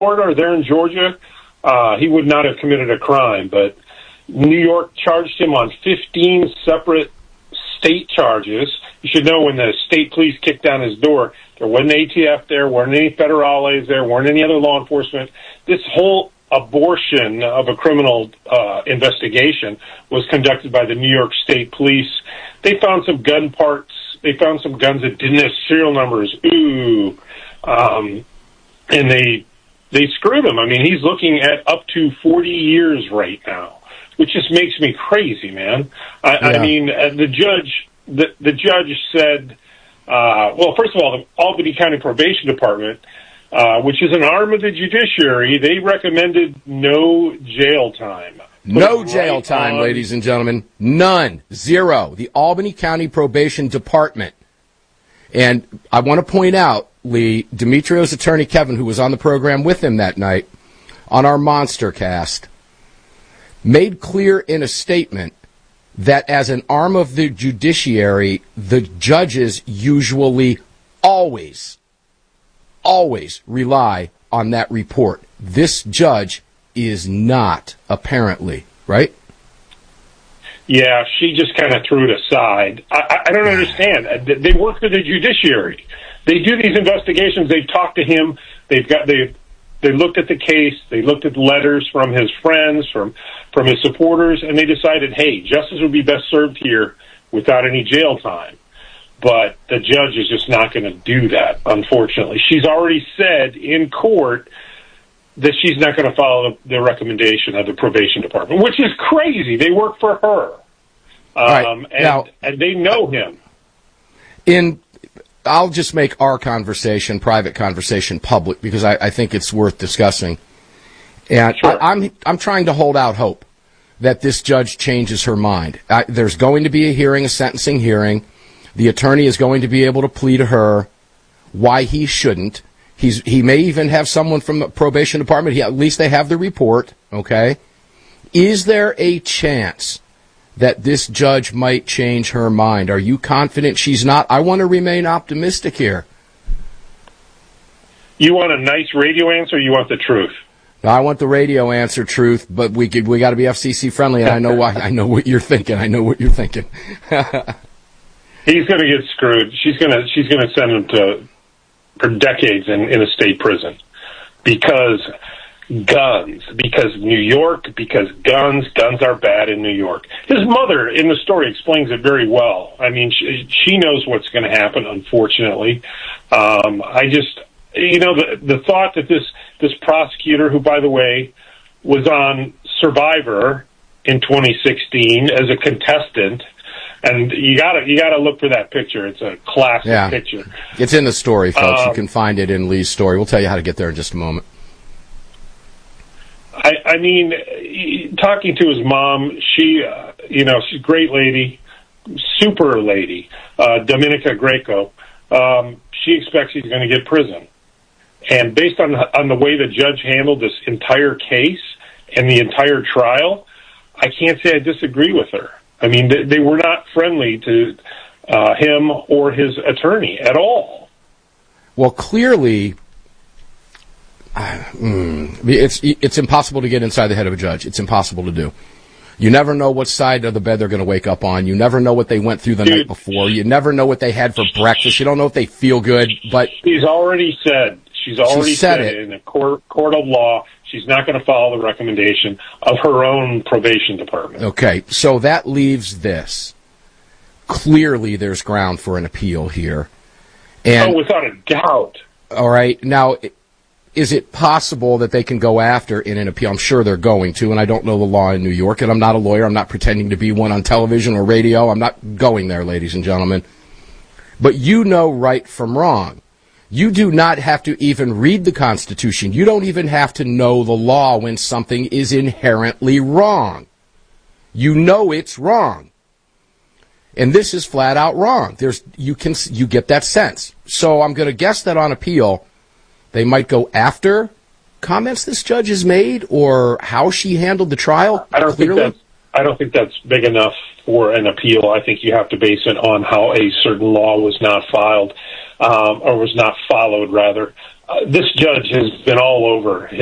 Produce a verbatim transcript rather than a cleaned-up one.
Florida or there in Georgia, uh, he would not have committed a crime. But New York charged him on fifteen separate state charges. You should know when the state police kicked down his door, there wasn't A T F there, weren't any federales there, weren't any other law enforcement. This whole abortion of a criminal uh, investigation was conducted by the New York State Police. They found some gun parts. They found some guns that didn't have serial numbers. Ooh. Um, and they they screwed him. I mean, he's looking at up to forty years right now, which just makes me crazy, man. I, yeah. I mean, uh, the judge the, the judge said, uh, well, first of all, the Albany County Probation Department, Uh, which is an arm of the judiciary, they recommended no jail time. No jail right time, on. Ladies and gentlemen. None. Zero. The Albany County Probation Department. And I want to point out, Lee, Demetrio's attorney, Kevin, who was on the program with him that night, on our Monster Cast, made clear in a statement that as an arm of the judiciary, the judges usually always always rely on that report. This judge is not, apparently, right? Yeah, she just kind of threw it aside. I, I don't understand. They work for the judiciary. They do these investigations. They've talked to him. They've got they they looked at the case. They looked at the letters from his friends, from from his supporters, and they decided, hey, justice would be best served here without any jail time. But the judge is just not going to do that, unfortunately. She's already said in court that she's not going to follow the, the recommendation of the probation department, which is crazy. They work for her. Um, right. and, now, and they know him. In, I'll just make our conversation, private conversation, public, because I, I think it's worth discussing. And sure. I, I'm I'm trying to hold out hope that this judge changes her mind. I, there's going to be a hearing, a sentencing hearing. The attorney is going to be able to plead to her why he shouldn't. He's he may even have someone from the probation department. He, at least they have the report, okay? Is there a chance that this judge might change her mind? Are you confident she's not? I want to remain optimistic here. You want a nice radio answer, or you want the truth? I want the radio answer, truth, but we we got to be F C C friendly, and I know why. I know what you're thinking. I know what you're thinking. He's going to get screwed. She's going to she's going to send him to for decades in, in a state prison because guns, because New York, because guns, guns are bad in New York. His mother in the story explains it very well. I mean, she, she knows what's going to happen. Unfortunately, um, I just you know the the thought that this this prosecutor, who by the way was on Survivor in twenty sixteen as a contestant. And you gotta you gotta look for that picture. It's a classic yeah. picture. It's in the story, folks. Um, you can find it in Lee's story. We'll tell you how to get there in just a moment. I, I mean, talking to his mom, she, uh, you know, she's a great lady, super lady, uh, Dominica Greco. Um, she expects he's going to get prison, and based on on the way the judge handled this entire case and the entire trial, I can't say I disagree with her. I mean, they, they were not friendly to uh, him or his attorney at all. Well, clearly, uh, mm, it's it's impossible to get inside the head of a judge. It's impossible to do. You never know what side of the bed they're going to wake up on. You never know what they went through the Dude, night before. You never know what they had for breakfast. You don't know if they feel good. But she's already said she's already she said, said it. in a court court of law. She's not going to follow the recommendation of her own probation department. Okay, so that leaves this. Clearly, there's ground for an appeal here. And, oh, without a doubt. All right. Now, is it possible that they can go after in an appeal? I'm sure they're going to, and I don't know the law in New York, and I'm not a lawyer. I'm not pretending to be one on television or radio. I'm not going there, ladies and gentlemen. But you know right from wrong. You do not have to even read the Constitution. You don't even have to know the law when something is inherently wrong. You know it's wrong. And this is flat out wrong. There's you can you get that sense. So I'm going to guess that on appeal, they might go after comments this judge has made or how she handled the trial. I don't clearly. think that's I don't think that's big enough for an appeal. I think you have to base it on how a certain law was not filed. Um, or was not followed, rather. uh, this judge has been all over